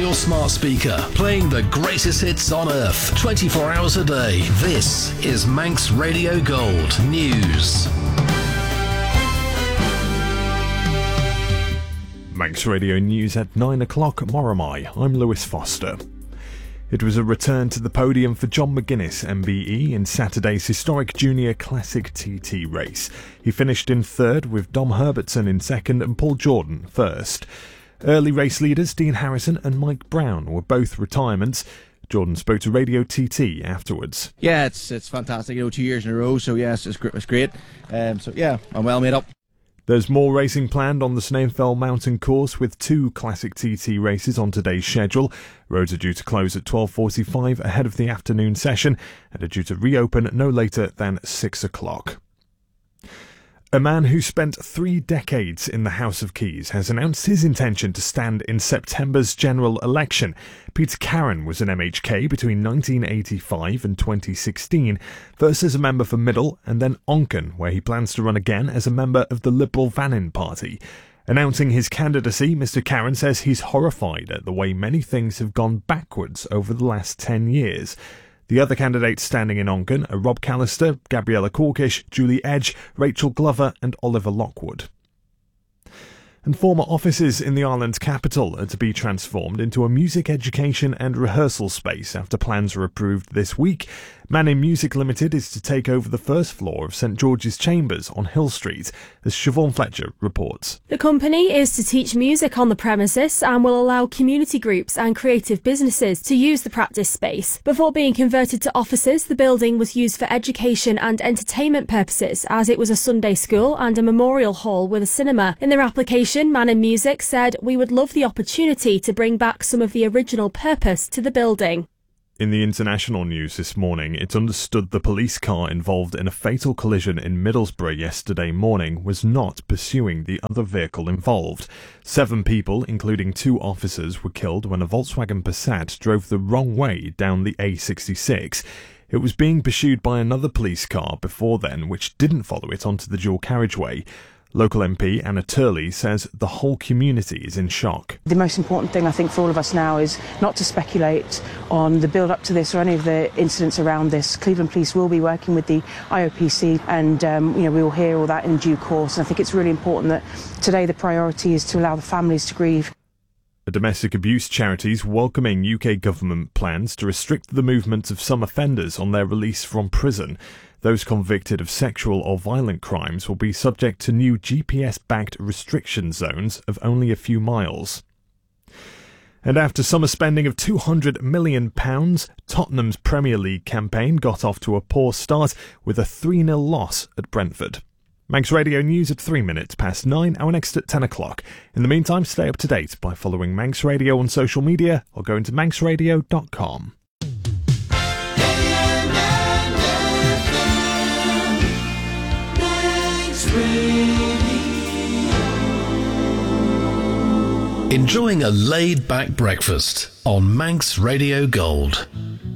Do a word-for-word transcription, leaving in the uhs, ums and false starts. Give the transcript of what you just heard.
your smart speaker, playing the greatest hits on earth, twenty-four hours a day. This is Manx Radio Gold News. Manx Radio News at nine o'clock, Moromai. I'm Lewis Foster. It was a return to the podium for John McGuinness M B E in Saturday's historic Junior Classic T T race. He finished in third, with Dom Herbertson in second and Paul Jordan first. Early race leaders Dean Harrison and Mike Brown were both retirements. Jordan spoke to Radio T T afterwards. Yeah, it's it's fantastic. You know, two years in a row, so yes, it's, it's great. Um, so yeah, I'm well made up. There's more racing planned on the Snaefell Mountain course, with two Classic T T races on today's schedule. Roads are due to close at twelve forty-five ahead of the afternoon session and are due to reopen no later than six o'clock. A man who spent three decades in the House of Keys has announced his intention to stand in September's general election. Peter Carron was an M H K between nineteen eighty-five and twenty sixteen, first as a member for Middle and then Onken, where he plans to run again as a member of the Liberal Vannin Party. Announcing his candidacy, Mister Carron says he's horrified at the way many things have gone backwards over the last ten years. The other candidates standing in Onken are Rob Callister, Gabriella Corkish, Julie Edge, Rachel Glover and Oliver Lockwood. And former offices in the island's capital are to be transformed into a music education and rehearsal space after plans are approved this week. Manning Music Limited is to take over the first floor of St George's Chambers on Hill Street, as Siobhan Fletcher reports. The company is to teach music on the premises and will allow community groups and creative businesses to use the practice space. Before being converted to offices, the building was used for education and entertainment purposes, as it was a Sunday school and a memorial hall with a cinema. In their application, Manning Music said, "We would love the opportunity to bring back some of the original purpose to the building." In the international news this morning, it's understood the police car involved in a fatal collision in Middlesbrough yesterday morning was not pursuing the other vehicle involved. Seven people, including two officers, were killed when a Volkswagen Passat drove the wrong way down the A sixty-six. It was being pursued by another police car before then, which didn't follow it onto the dual carriageway. Local M P Anna Turley says the whole community is in shock. The most important thing I think for all of us now is not to speculate on the build-up to this or any of the incidents around this. Cleveland Police will be working with the I O P C and um, you know, we will hear all that in due course. And I think it's really important that today the priority is to allow the families to grieve. A domestic abuse charity's welcoming U K government plans to restrict the movement of some offenders on their release from prison. Those convicted of sexual or violent crimes will be subject to new G P S-backed restriction zones of only a few miles. And after summer spending of two hundred million pounds, Tottenham's Premier League campaign got off to a poor start with a three nil loss at Brentford. Manx Radio News at three minutes past nine, our next at ten o'clock. In the meantime, stay up to date by following Manx Radio on social media or going to manx radio dot com. Enjoying a laid-back breakfast on Manx Radio Gold.